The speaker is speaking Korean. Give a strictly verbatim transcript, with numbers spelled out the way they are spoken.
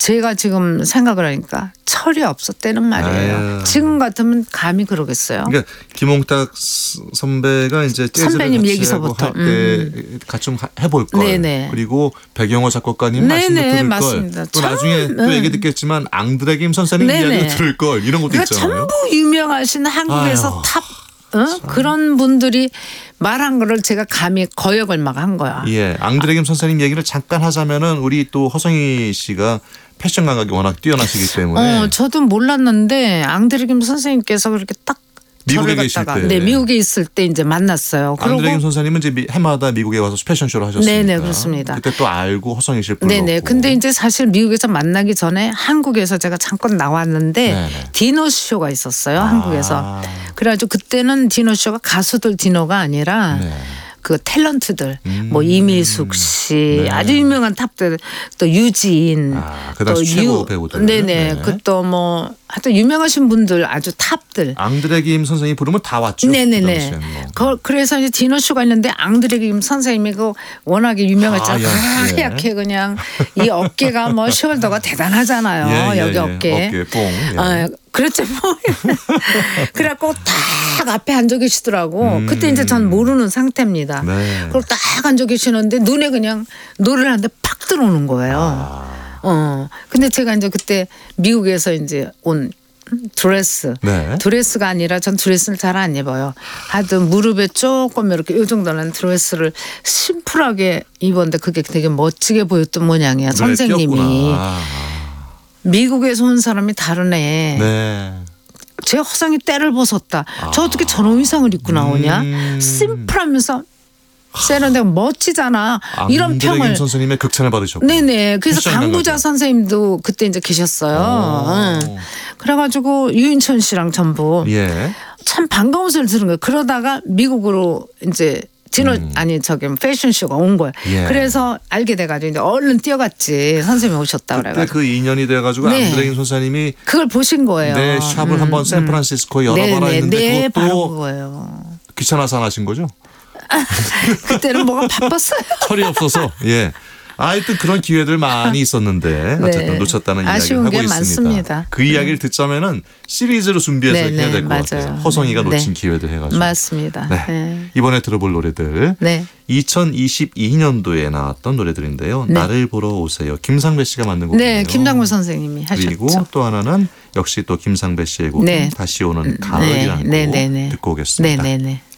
제가 지금 생각을 하니까 철이 없었다는 말이에요. 아유. 지금 같으면 감히 그러겠어요. 그러니까 김홍탁 선배가 이제 재즈를 선배님 같이 얘기서부터. 하고 할 때 같이 좀 해볼 걸. 네네. 그리고 백영호 작곡가님 말씀도 네네, 들을 맞습니다. 걸. 또 참, 나중에 또 네. 얘기 듣겠지만 앙드레 김 선생님 네네. 이야기도 들을 걸. 이런 것도 그러니까 있잖아요. 전부 유명하신 한국에서 아유, 탑 어? 그런 분들이 말한 거를 제가 감히 거역을 막 한 거야. 예, 앙드레 김 선생님 얘기를 잠깐 하자면은 우리 또 허성희 씨가 패션 감각이 워낙 뛰어나시기 때문에 어, 저도 몰랐는데 앙드레 김 선생님께서 그렇게 딱 미국에 저를 계실 갖다가 때. 네, 미국에 있을 때 이제 만났어요. 앙드레 김 선생님은 이제 미- 해마다 미국에 와서 패션쇼를 하셨습니다. 네네, 그렇습니다. 그때 또 알고 허성희 씨를 불렀고. 네네. 근데 이제 사실 미국에서 만나기 전에 한국에서 제가 잠깐 나왔는데 네네. 디너쇼가 있었어요. 아. 한국에서. 그래가지고 그때는 디너쇼가 가수들 디너가 아니라 네. 그 탤런트들 음. 뭐 이미숙 씨 네. 아주 유명한 탑들 또 유진 아, 그 당시 최고 배우들. 네네. 네. 그 또 뭐 하여튼 유명하신 분들 아주 탑들. 앙드레 김 선생님 부르면 다 왔죠. 그 네네네. 당시엔 뭐. 그, 그래서 이제 디너쇼가 있는데 앙드레 김 선생님이 그 워낙에 유명했잖아요. 하얗, 예. 하얗게 그냥 이 어깨가 뭐 숄더가 대단하잖아요. 예, 예, 여기 예. 어깨. 어깨 뽕. 예. 아, 그렇죠. 뭐. 그래갖고 딱 앞에 앉아 계시더라고. 음. 그때 이제 전 모르는 상태입니다. 네. 그리고 딱 앉아 계시는데 눈에 그냥 노래를 하는데 팍 들어오는 거예요. 아. 어. 근데 제가 이제 그때 미국에서 이제 온 드레스. 네. 드레스가 아니라 전 드레스를 잘 안 입어요. 하여튼 무릎에 조금 이렇게 이 정도는 드레스를 심플하게 입었는데 그게 되게 멋지게 보였던 모양이야. 눈에 선생님이. 띄었구나. 아. 미국에서 온 사람이 다르네. 네. 제 허상이 때를 벗었다. 저 어떻게 저런 의상을 입고 나오냐. 음. 심플하면서 세련되고 멋지잖아. 이런 앙드레 김 평을. 선생님의 극찬을 받으셨고. 네네. 그래서 패션 강부자 감각이. 선생님도 그때 이제 계셨어요. 오. 응. 그래가지고 유인천 씨랑 전부 예. 참 반가운 소리를 들은 거예요. 그러다가 미국으로 이제 디너 아니 저기 패션쇼가 온 거예요. 음. 예. 그래서 알게 돼가지고 이제 얼른 뛰어갔지. 선생님이 오셨다 그때 그래가지고. 그 인연이 돼가지고 네. 앙드레 김 선생님이 그걸 보신 거예요. 내 샵을 음, 한번 음. 샌프란시스코에 열어봐라 네네, 했는데 네, 바로 그것도 그거예요. 귀찮아서 안 하신 거죠? 그때는 뭐가 바빴어요. 철이 없어서. 예. 하여튼 그런 기회들 많이 있었는데 네. 어쨌든 놓쳤다는 이야기를 아쉬운 하고 게 있습니다. 많습니다. 그 이야기를 듣자면은 시리즈로 준비해서 네, 해야 네, 될 것 맞아요. 같아요. 허성이가 놓친 네. 기회들 해가지고. 맞습니다. 네. 네. 이번에 들어볼 노래들 네. 이천이십이 년도에 나왔던 노래들인데요. 네. 나를 보러 오세요. 김상배 씨가 만든 곡이에요. 네, 김장무 선생님이 그리고 하셨죠. 또 하나는 역시 또 김상배 씨의 곡 네. 다시 오는 가을이라는 네, 곡 네, 네. 듣고 오겠습니다. 네, 네, 네.